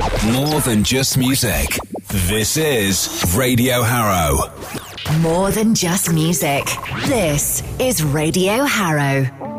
More than just music. This is Radio Harrow. More than just music. This is Radio Harrow.